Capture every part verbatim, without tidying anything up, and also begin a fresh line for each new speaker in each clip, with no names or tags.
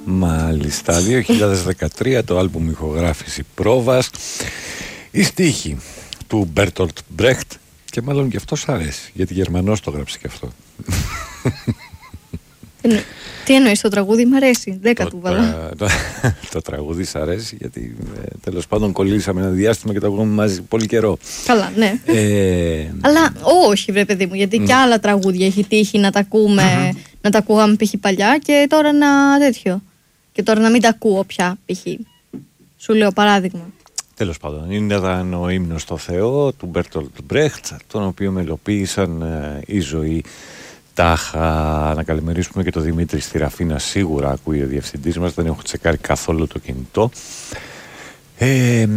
Μάλιστα, δύο χιλιάδες δεκατρία το άλμπουμ ηχογράφηση πρόβας. Η στίχη του Μπέρτολτ Μπρέχτ. Και μάλλον και αυτός αρέσει, γιατί Γερμανός το γράψει και αυτό.
Εννο... Τι εννοείς, το τραγούδι μ' αρέσει, δέκα
το,
του βάλα.
Το, το, το τραγούδι σ' αρέσει, γιατί ε, τέλος πάντων κολλήσαμε ένα διάστημα και το ακούγαμε μαζί πολύ καιρό.
Καλά, ναι.
Ε...
Αλλά όχι, βρε παιδί μου, γιατί και άλλα τραγούδια έχει τύχει να τα ακούμε, να τα ακούγαμε π.χ. παλιά και τώρα να τέτοιο. Και τώρα να μην τα ακούω πια π.χ. Σου λέω παράδειγμα.
Τέλος πάντων, είναι ο ύμνος στο Θεό του Μπέρτολτ Μπρέχτ, τον οποίο μελοποίησαν ε, η ζωή. Τάχα, να καλημερίσουμε και τον Δημήτρη στη Ραφίνα, σίγουρα ακούει ο διευθυντής μας, δεν έχω τσεκάρει καθόλου το κινητό. Ε,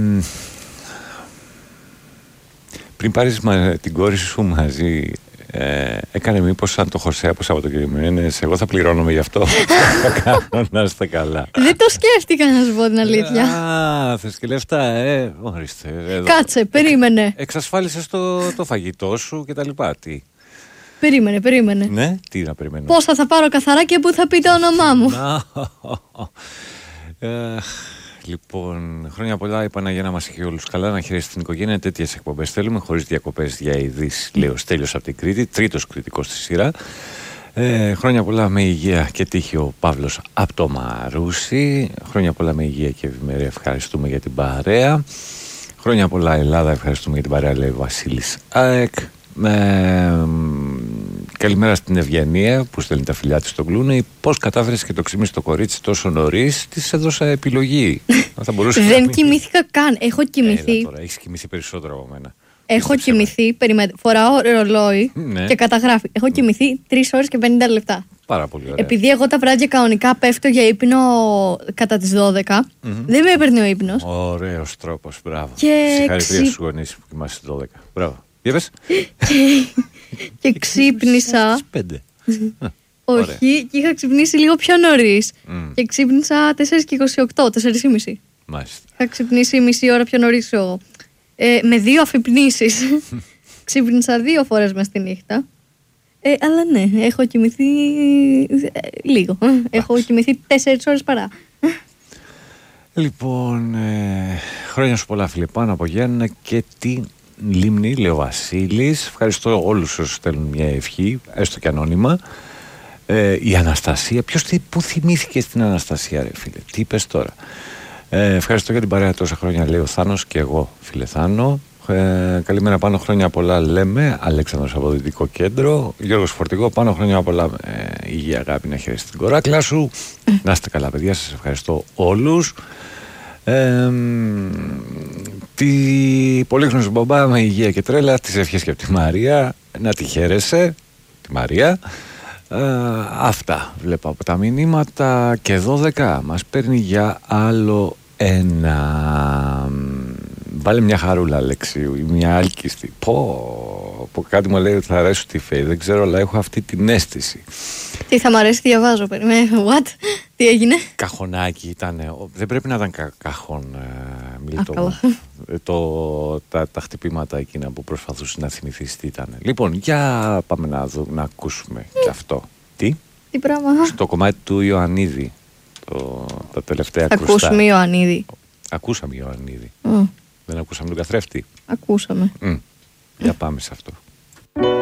πριν πάρεις την κόρη σου μαζί, ε, έκανε μήπως σαν το Χωσέ από Σαββατοκυριακές, εγώ θα πληρώνομαι γι' αυτό. Θα κάνω να είστε καλά.
Δεν το σκέφτηκα, να σου πω την αλήθεια.
Α, θες και λεφτά, ε, ορίστε. Εδώ.
Κάτσε, περίμενε.
Εξασφάλισες το, το φαγητό σου και τα λοιπά, τι.
Περίμενε, περίμενε.
Ναι, τι να περιμένω.
Πόσα θα πάρω καθαρά και πού θα πει το όνομά μου.
ε, λοιπόν, χρόνια πολλά, η Παναγία να μας έχει όλους καλά, να χαιρέσει την οικογένεια. Τέτοιες εκπομπές θέλουμε, χωρίς διακοπές για ειδήσεις. Λέω Στέλιος από την Κρήτη, τρίτος κριτικός στη σειρά. Ε, χρόνια πολλά με υγεία και τύχη ο Παύλος από το Μαρούσι. Χρόνια πολλά με υγεία και ευημερία. Ευχαριστούμε για την παρέα. Χρόνια πολλά Ελλάδα, ευχαριστούμε για την παρέα, λέει ο Βασίλης ΑΕΚ. Ε, καλημέρα στην Ευγενία που στέλνει τα φιλιά της στον Κλούνι. Πώς κατάφερες και το ξύπνησε το κορίτσι τόσο νωρίς? Της έδωσα επιλογή. Θα μπορούσε
Δεν
να...
κοιμήθηκα καν. Έχω κοιμηθεί.
Έλα τώρα, έχεις κοιμηθεί περισσότερο από μένα.
Έχω κοιμηθεί, περιμένετε, φοράω ρολόι ναι. Και καταγράφει. Έχω κοιμηθεί τρεις ώρες και πενήντα λεπτά.
Πάρα πολύ ωραία.
Επειδή εγώ τα βράδια κανονικά πέφτω για ύπνο κατά τις δώδεκα, mm-hmm. δεν με έπαιρνε ο ύπνος.
Ωραίος τρόπος, μπράβο.
Και
συγχαρητήρια στους γονείς που κοιμάσαι στις δώδεκα. Μπράβο. Είπες?
Και ξύπνησα.
Στις πέντε.
Όχι, και είχα ξυπνήσει λίγο πιο νωρίς. Mm. Και ξύπνησα τέσσερα και είκοσι οκτώ, τέσσερα και μισή.
Μάλιστα.
Είχα ξυπνήσει μισή ώρα πιο νωρίς εγώ. Ε, με δύο αφυπνήσεις. Ξύπνησα δύο φορές μες τη νύχτα. Ε, αλλά ναι, έχω κοιμηθεί ε, λίγο. Έχω κοιμηθεί τέσσερις ώρες παρά.
Λοιπόν, ε, χρόνια σου πολλά, φίλε, πάνω από Γιάννα και τη Λίμνη, λέει ο Βασίλης. Ευχαριστώ όλους όσους στέλνουν μια ευχή, έστω και ανώνυμα. Ε, η Αναστασία, ποιος που θυμήθηκε στην Αναστασία, ρε φίλε, τι είπες τώρα? Ε, ευχαριστώ για την παρέα τόσα χρόνια, λέει ο Θάνος, και εγώ, φίλε Θάνο. Ε, καλημέρα, πάνω χρόνια πολλά, λέμε. Αλέξανδρος από Δυτικό Κέντρο. Γιώργος Φορτηγό, πάνω χρόνια πολλά. Ε, υγεία, αγάπη, να χαίρεσαι την κοράκλα σου. Να είστε καλά, παιδιά, σας ευχαριστώ όλους. Ε, τη πολύχρονη μπαμπά με υγεία και τρέλα, τις ευχές και από τη Μαρία. Να τη χαίρεσαι, τη Μαρία. Ε, αυτά βλέπω από τα μηνύματα. Και δώδεκα μας παίρνει για άλλο ένα. Βάλε μια χαρούλα, Αλεξίου, ή μια άλκιστη. Πω, πω, κάτι μου λέει ότι θα αρέσει τη Φέη. Δεν ξέρω, αλλά έχω αυτή την αίσθηση.
Τι θα μ' αρέσει, διαβάζω. Περιμένω. What? Τι έγινε?
Καχονάκι ήταν. Δεν πρέπει να ήταν κα, καχόν, ε, Μιλτό. Το, τα, τα χτυπήματα εκείνα που προσπαθούσε να θυμηθείς τι ήταν. Λοιπόν, για πάμε να, δω, να ακούσουμε mm. και αυτό. Τι?
Τι πράγμα?
Στο κομμάτι του Ιωαννίδη. Το, τα τελευταία
θα
κρουστά.
Ακούσουμε Ιωαννίδη.
Ακούσαμε Ιωαννίδη.
Mm.
Δεν ακούσαμε τον καθρέφτη.
Ακούσαμε.
Mm. Για πάμε σε αυτό.